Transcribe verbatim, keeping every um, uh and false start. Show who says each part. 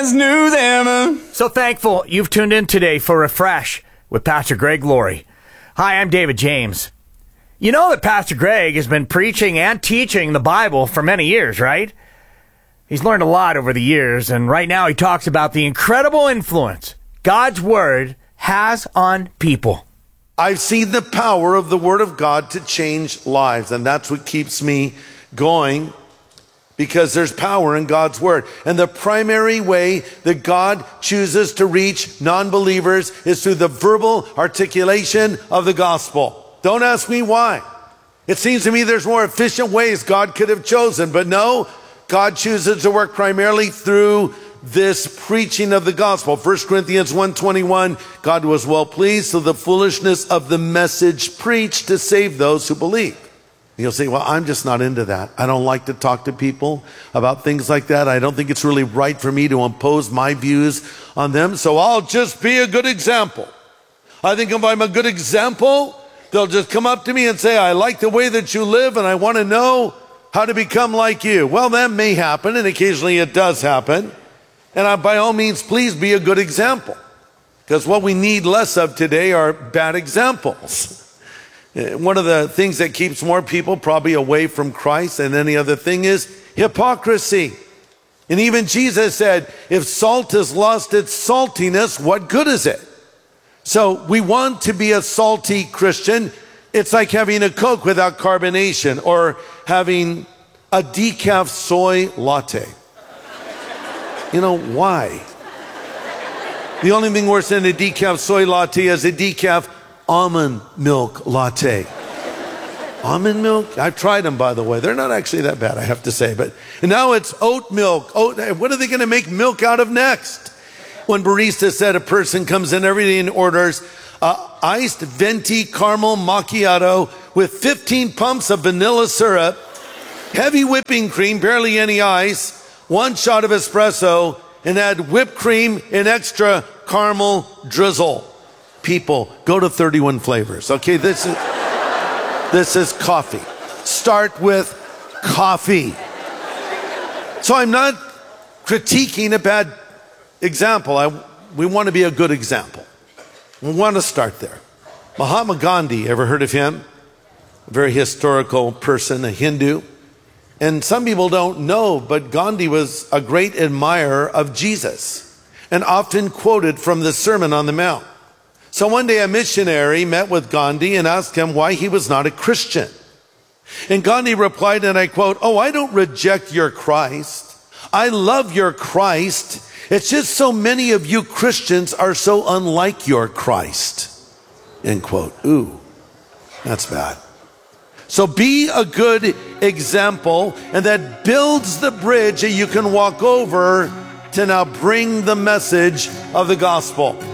Speaker 1: as knew them.
Speaker 2: So thankful you've tuned in today for Refresh with Pastor Greg Laurie. Hi, I'm David James. You know that Pastor Greg has been preaching and teaching the Bible for many years, right? He's learned a lot over the years, and right now he talks about the incredible influence God's Word has on people.
Speaker 3: I've seen the power of the Word of God to change lives, and that's what keeps me going, because there's power in God's Word. And the primary way that God chooses to reach non-believers is through the verbal articulation of the gospel. Don't ask me why. It seems to me there's more efficient ways God could have chosen, but no, God chooses to work primarily through this preaching of the gospel. First Corinthians one twenty-one, God was well pleased through the foolishness of the message preached to save those who believe. You'll say, well, I'm just not into that. I don't like to talk to people about things like that. I don't think it's really right for me to impose my views on them, so I'll just be a good example. I think if I'm a good example, they'll just come up to me and say, I like the way that you live and I want to know how to become like you. Well, that may happen, and occasionally it does happen. And I, by all means, please be a good example. Because what we need less of today are bad examples. One of the things that keeps more people probably away from Christ than any other thing is hypocrisy. And even Jesus said, if salt has lost its saltiness, what good is it? So we want to be a salty Christian. It's like having a Coke without carbonation or having a decaf soy latte. You know, why? The only thing worse than a decaf soy latte is a decaf almond milk latte. Almond milk? I've tried them, by the way. They're not actually that bad, I have to say. But and now it's oat milk. Oat, what are they going to make milk out of next? One barista said a person comes in every day and orders uh, iced venti caramel macchiato with fifteen pumps of vanilla syrup, heavy whipping cream, barely any ice, one shot of espresso, and add whipped cream and extra caramel drizzle. People, go to thirty-one flavors. Okay, this is, this is coffee. Start with coffee. So I'm not critiquing a bad example. I, we want to be a good example. We want to start there. Mahatma Gandhi, ever heard of him? A very historical person, a Hindu. And some people don't know, but Gandhi was a great admirer of Jesus and often quoted from the Sermon on the Mount. So one day a missionary met with Gandhi and asked him why he was not a Christian. And Gandhi replied, and I quote, "Oh, I don't reject your Christ. I love your Christ. It's just so many of you Christians are so unlike your Christ." End quote. Ooh, that's bad. So be a good example, and that builds the bridge that you can walk over to now bring the message of the gospel.